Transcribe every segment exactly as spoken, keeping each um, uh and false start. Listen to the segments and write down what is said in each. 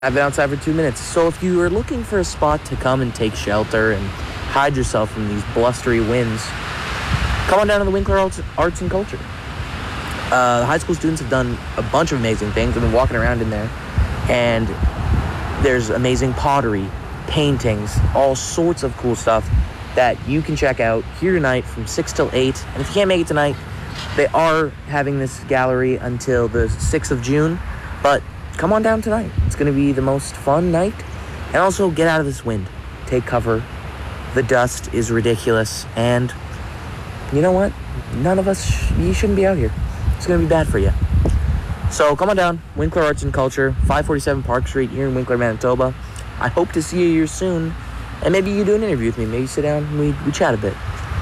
I've been outside for two minutes. So if you are looking for a spot to come and take shelter and hide yourself from these blustery winds, come on down to the Winkler Arts, Arts and Culture. Uh, the high school students have done a bunch of amazing things. I've been walking around in there, and there's amazing pottery, paintings, all sorts of cool stuff that you can check out here tonight from six till eight. And if you can't make it tonight, they are having this gallery until the sixth of June, but come on down tonight. It's going to be the most fun night. And also, get out of this wind. Take cover. The dust is ridiculous. And you know what? None of us, sh- you shouldn't be out here. It's going to be bad for you. So come on down. Winkler Arts and Culture, five forty-seven Park Street here in Winkler, Manitoba. I hope to see you here soon. And maybe you do an interview with me. Maybe sit down and we, we chat a bit.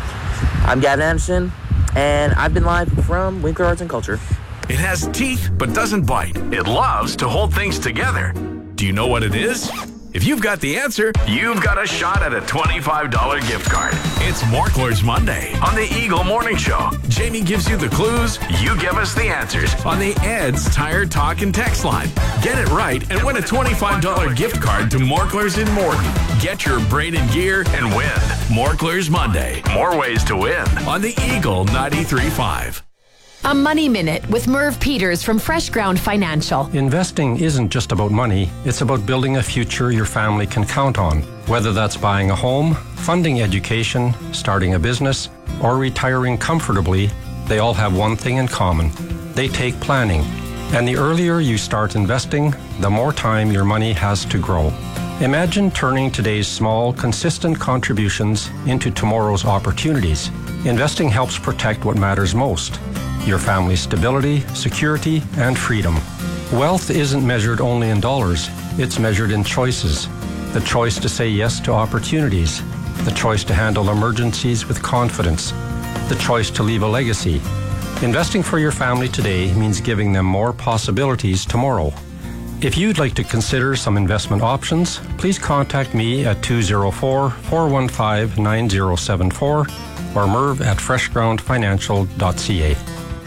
I'm Gavin Anderson, and I've been live from Winkler Arts and Culture. It has teeth, but doesn't bite. It loves to hold things together. Do you know what it is? If you've got the answer, you've got a shot at a twenty-five dollars gift card. It's Morklers Monday on the Eagle Morning Show. Jamie gives you the clues, you give us the answers on the Ed's Tire Talk and Text line. Get it right and win a twenty-five dollars gift card to Morklers in Morton. Get your Braden gear and win. Morklers Monday. More ways to win on the Eagle ninety-three point five. A Money Minute with Merv Peters from Fresh Ground Financial. Investing isn't just about money. It's about building a future your family can count on. Whether that's buying a home, funding education, starting a business, or retiring comfortably, they all have one thing in common. They take planning. And the earlier you start investing, the more time your money has to grow. Imagine turning today's small, consistent contributions into tomorrow's opportunities. Investing helps protect what matters most: your family's stability, security, and freedom. Wealth isn't measured only in dollars. It's measured in choices. The choice to say yes to opportunities. The choice to handle emergencies with confidence. The choice to leave a legacy. Investing for your family today means giving them more possibilities tomorrow. If you'd like to consider some investment options, please contact me at two oh four, four one five, nine oh seven four or merv at fresh ground financial dot c a.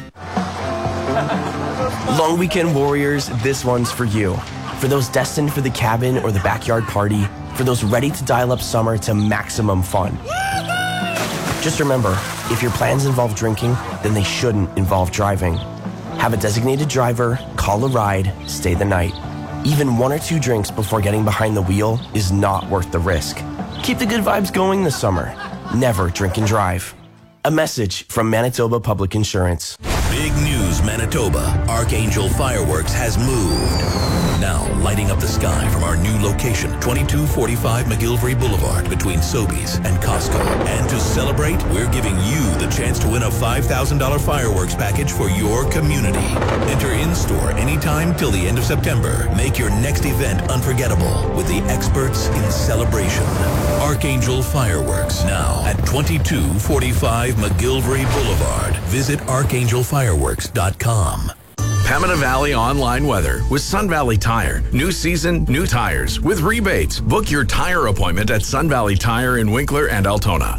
Long weekend warriors, this one's for you. For those destined for the cabin or the backyard party, for those ready to dial up summer to maximum fun. Just remember, if your plans involve drinking, then they shouldn't involve driving. Have a designated driver, call a ride, stay the night. Even one or two drinks before getting behind the wheel is not worth the risk. Keep the good vibes going this summer. Never drink and drive. A message from Manitoba Public Insurance. Big news, Manitoba. Archangel Fireworks has moved. Now lighting up the sky from our new location, twenty-two forty-five McGillivray Boulevard between Sobeys and Costco. And to celebrate, we're giving you the chance to win a five thousand dollars fireworks package for your community. Enter in-store anytime till the end of September. Make your next event unforgettable with the experts in celebration. Archangel Fireworks, now at twenty-two forty-five McGillivray Boulevard. Visit archangel fireworks dot com. Pembina Valley online weather with Sun Valley Tire. New season, new tires with rebates. Book your tire appointment at Sun Valley Tire in Winkler and Altona.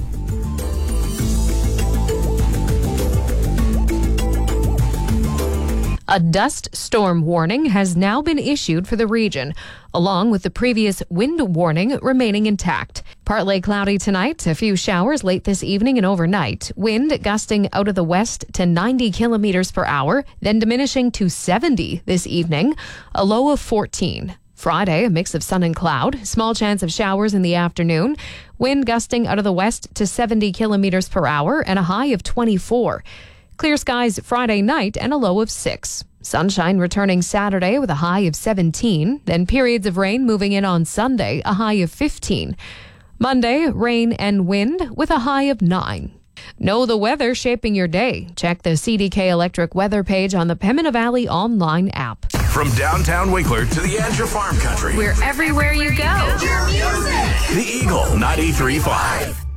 A dust storm warning has now been issued for the region, along with the previous wind warning remaining intact. Partly cloudy tonight, a few showers late this evening and overnight. Wind gusting out of the west to ninety kilometers per hour, then diminishing to seventy this evening, a low of fourteen. Friday, a mix of sun and cloud, small chance of showers in the afternoon, wind gusting out of the west to seventy kilometers per hour and a high of twenty-four. Clear skies Friday night and a low of six. Sunshine returning Saturday with a high of seventeen. Then periods of rain moving in on Sunday, a high of fifteen. Monday, rain and wind with a high of nine. Know the weather shaping your day. Check the C D K Electric weather page on the Pembina Valley online app. From downtown Winkler to the edge of farm country. We're everywhere you go. The Eagle ninety-three point five.